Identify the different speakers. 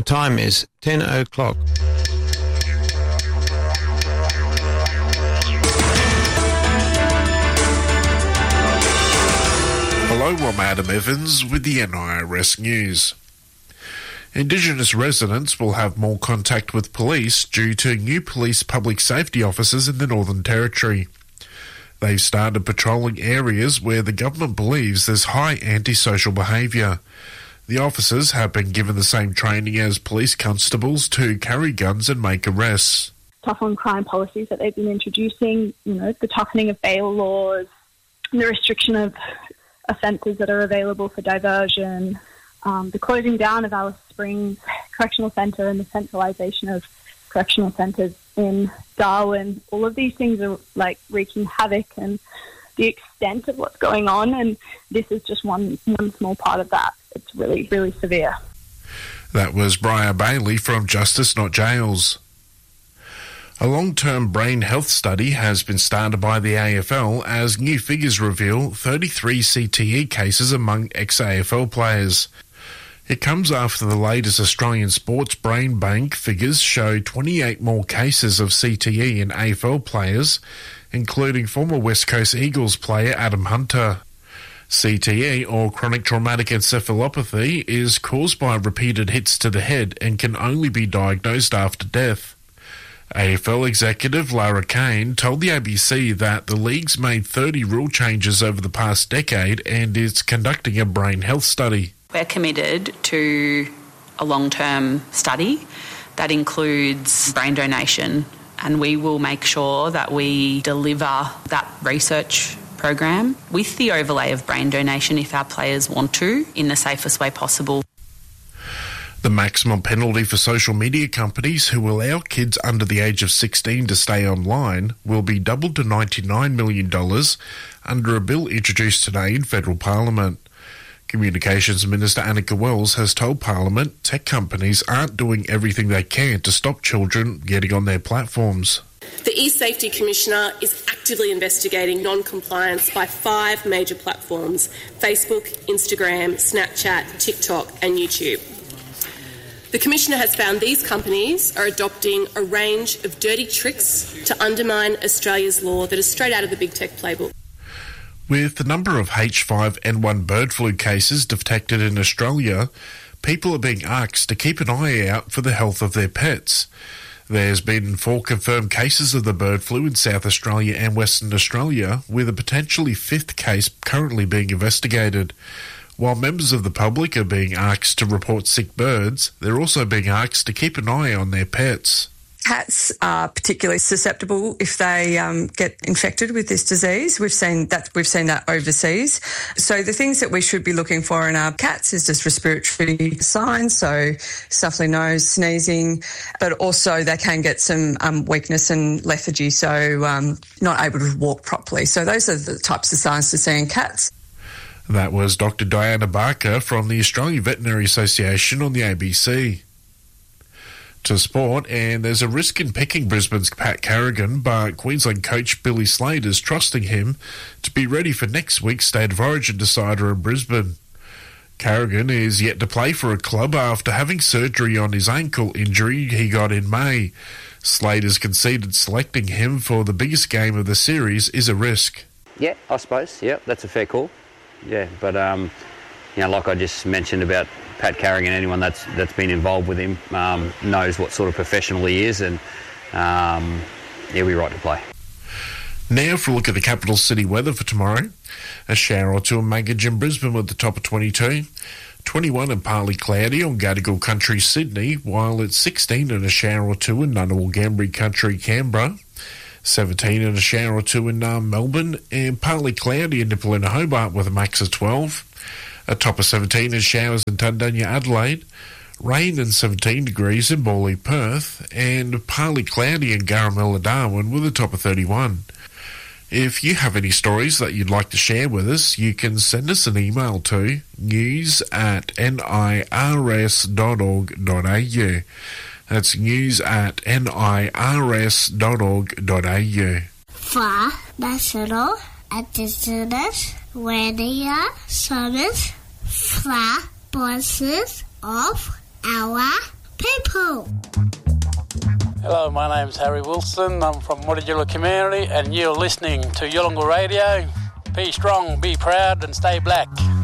Speaker 1: time is 10 o'clock.
Speaker 2: Hello, I'm Adam Evans with the NIRS News. Indigenous residents will have more contact with police due to new police public safety officers in the Northern Territory. They've started patrolling areas where the government believes there's high antisocial behaviour. The officers have been given the same training as police constables to carry guns and make arrests.
Speaker 3: Tough on crime policies that they've been introducing, the toughening of bail laws, the restriction of offences that are available for diversion, the closing down of Alice Springs Correctional Centre and the centralisation of correctional centres in Darwin. All of these things are wreaking havoc and the extent of what's going on, and this is just one small part of that. It's really, really severe.
Speaker 2: That was Briar Bailey from Justice Not Jails. A long-term brain health study has been started by the AFL as new figures reveal 33 CTE cases among ex-AFL players. It comes after the latest Australian Sports Brain Bank figures show 28 more cases of CTE in AFL players, including former West Coast Eagles player Adam Hunter. CTE, or chronic traumatic encephalopathy, is caused by repeated hits to the head and can only be diagnosed after death. AFL executive Lara Kane told the ABC that the league's made 30 rule changes over the past decade and is conducting a brain health study.
Speaker 4: We're committed to a long-term study that includes brain donation, and we will make sure that we deliver that research program with the overlay of brain donation if our players want to, in the safest way possible.
Speaker 2: The maximum penalty for social media companies who allow kids under the age of 16 to stay online will be doubled to $99 million under a bill introduced today in Federal Parliament. Communications Minister Annika Wells has told Parliament tech companies aren't doing everything they can to stop children getting on their platforms.
Speaker 5: The eSafety Commissioner is actively investigating non-compliance by 5 major platforms: Facebook, Instagram, Snapchat, TikTok and YouTube. The Commissioner has found these companies are adopting a range of dirty tricks to undermine Australia's law that is straight out of the big tech playbook.
Speaker 2: With the number of H5N1 bird flu cases detected in Australia, people are being asked to keep an eye out for the health of their pets. There's been 4 confirmed cases of the bird flu in South Australia and Western Australia, with a potentially 5th case currently being investigated. While members of the public are being asked to report sick birds, they're also being asked to keep an eye on their pets.
Speaker 6: Cats are particularly susceptible if they get infected with this disease. We've seen that overseas. So the things that we should be looking for in our cats is just respiratory signs, so stuffy nose, sneezing, but also they can get some weakness and lethargy, so not able to walk properly. So those are the types of signs to see in cats.
Speaker 2: That was Dr. Diana Barker from the Australian Veterinary Association on the ABC. To sport, and there's a risk in picking Brisbane's Pat Carrigan, but Queensland coach Billy Slater is trusting him to be ready for next week's State of Origin decider in Brisbane. Carrigan is yet to play for a club after having surgery on his ankle injury he got in May. Slater's conceded selecting him for the biggest game of the series is a risk.
Speaker 7: Yeah, I suppose. Yeah, that's a fair call. Yeah, but like I just mentioned about Pat Carrigan, anyone that's been involved with him knows what sort of professional he is, and he'll be right to play.
Speaker 2: Now for a look at the capital city weather for tomorrow. A shower or two in Magidge and Brisbane with the top of 22. 21 and partly cloudy on Gadigal Country, Sydney, while it's 16 and a shower or two in Ngunnawal Ngambri Country, Canberra. 17 and a shower or two in Melbourne, and partly cloudy in Nipaluna, Hobart with a max of 12. A top of 17 and showers in Tundunya, Adelaide. Rain and 17 degrees in Morley, Perth, and partly cloudy in Garamilla, Darwin with a top of 31. If you have any stories that you'd like to share with us, you can send us an email to news@nirs.org.au. That's news@nirs.org.au.
Speaker 8: For National Indigenous Radio Service, for voices of our people. home.
Speaker 9: Hello, my name's Harry Wilson. I'm from Mutijula community and you're listening to Yolngu Radio. Be strong, be proud and stay black.